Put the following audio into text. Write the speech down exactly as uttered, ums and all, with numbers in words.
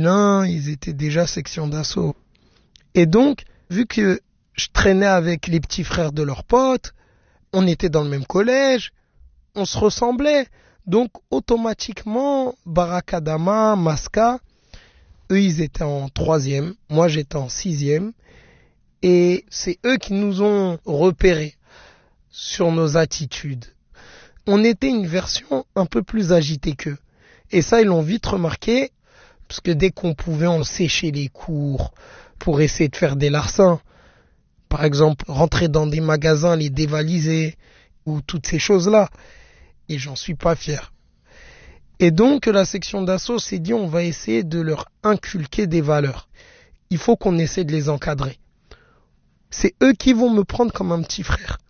un, ils étaient déjà section d'assaut. Et donc, vu que je traînais avec les petits frères de leurs potes, on était dans le même collège, on se ressemblait. Donc, automatiquement, Barakadama, Maska, eux, ils étaient en troisième, moi, j'étais en sixième. Et c'est eux qui nous ont repérés sur nos attitudes. On était une version un peu plus agitée qu'eux. Et ça, ils l'ont vite remarqué, parce que dès qu'on pouvait, on séchait les cours pour essayer de faire des larcins. Par exemple, rentrer dans des magasins, les dévaliser, ou toutes ces choses-là. Et j'en suis pas fier. Et donc, la section d'assaut s'est dit, on va essayer de leur inculquer des valeurs. Il faut qu'on essaie de les encadrer. C'est eux qui vont me prendre comme un petit frère.